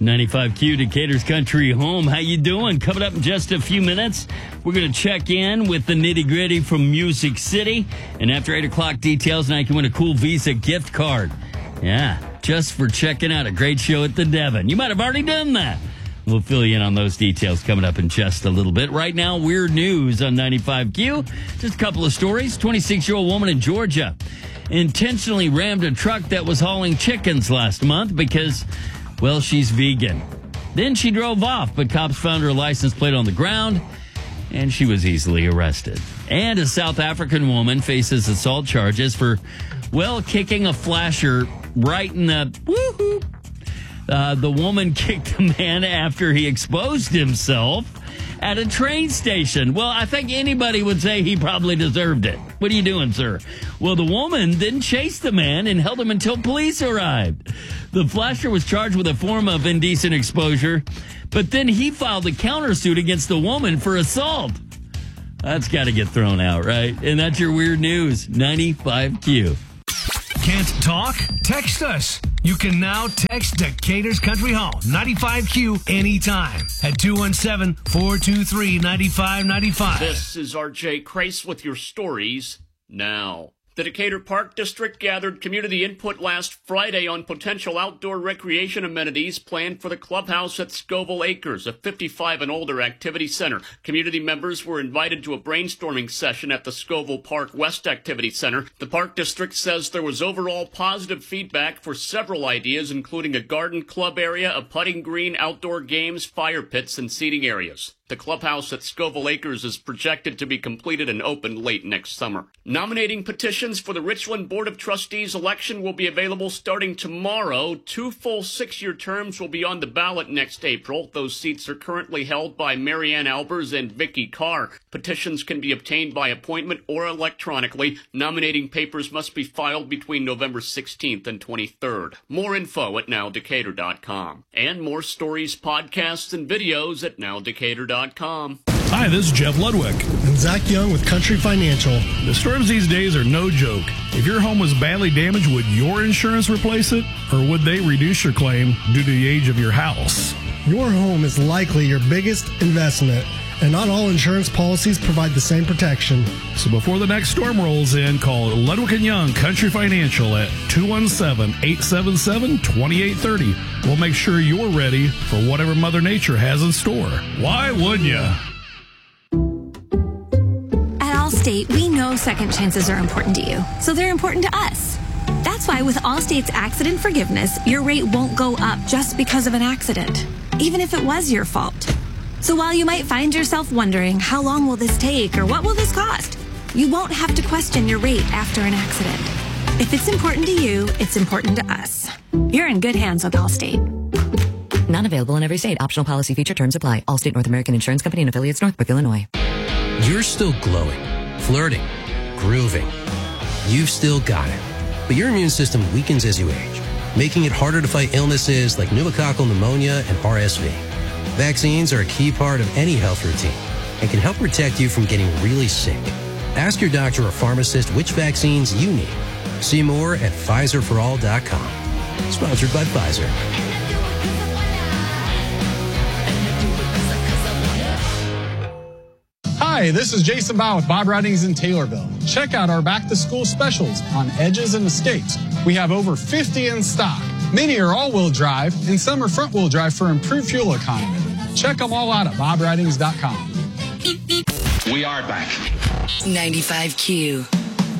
95Q, Decatur's Country Home. How you doing? Coming up in just a few minutes, we're going to check in with the nitty-gritty from Music City. And after 8 o'clock details, now you can win a cool Visa gift card. Yeah, just for checking out a great show at the Devon. You might have already done that. We'll fill you in on those details coming up in just a little bit. Right now, weird news on 95Q. Just a couple of stories. 26-year-old woman in Georgia intentionally rammed a truck that was hauling chickens last month because, well, she's vegan. Then she drove off, but cops found her license plate on the ground, and she was easily arrested. And a South African woman faces assault charges for, well, kicking a flasher right in the woo-hoo. The woman kicked the man after he exposed himself at a train station. Well, I think anybody would say he probably deserved it. What are you doing, sir? Well, the woman then chased the man and held him until police arrived. The flasher was charged with a form of indecent exposure, but then he filed a countersuit against the woman for assault. That's got to get thrown out, right? And that's your weird news. 95Q. Can't talk? Text us. You can now text Decatur's Country Hall, 95Q, anytime at 217-423-9595. This is RJ Crace with your stories now. The Decatur Park District gathered community input last Friday on potential outdoor recreation amenities planned for the clubhouse at Scoville Acres, a 55 and older activity center. Community members were invited to a brainstorming session at the Scoville Park West Activity Center. The Park District says there was overall positive feedback for several ideas, including a garden club area, a putting green, outdoor games, fire pits, and seating areas. The clubhouse at Scoville Acres is projected to be completed and open late next summer. Nominating petitions for the Richland Board of Trustees election will be available starting tomorrow. 2 full 6-year terms will be on the ballot next April. Those seats are currently held by Marianne Albers and Vicky Carr. Petitions can be obtained by appointment or electronically. Nominating papers must be filed between November 16th and 23rd. More info at nowdecatur.com. And more stories, podcasts, and videos at nowdecatur.com. Hi, this is Jeff Ludwig. And Zach Young with Country Financial. The storms these days are no joke. If your home was badly damaged, would your insurance replace it? Or would they reduce your claim due to the age of your house? Your home is likely your biggest investment, and not all insurance policies provide the same protection. So before the next storm rolls in, call Ludwig & Young Country Financial at 217-877-2830. We'll make sure you're ready for whatever Mother Nature has in store. Why wouldn't you? At Allstate, we know second chances are important to you, so they're important to us. That's why with Allstate's accident forgiveness, your rate won't go up just because of an accident, even if it was your fault. So while you might find yourself wondering, how long will this take or what will this cost? You won't have to question your rate after an accident. If it's important to you, it's important to us. You're in good hands with Allstate. Not available in every state. Optional policy feature terms apply. Allstate North American Insurance Company and affiliates, Northbrook, Illinois. You're still glowing, flirting, grooving. You've still got it. But your immune system weakens as you age, making it harder to fight illnesses like pneumococcal pneumonia and RSV. Vaccines are a key part of any health routine and can help protect you from getting really sick. Ask your doctor or pharmacist which vaccines you need. See more at PfizerForAll.com. Sponsored by Pfizer. Hi, this is Jason Bow with Bob Ridings in Taylorville. Check out our back-to-school specials on Edges and Escapes. We have over 50 in stock. Many are all-wheel drive, and some are front-wheel drive for improved fuel economy. Check them all out at BobRidings.com. We are back. 95Q.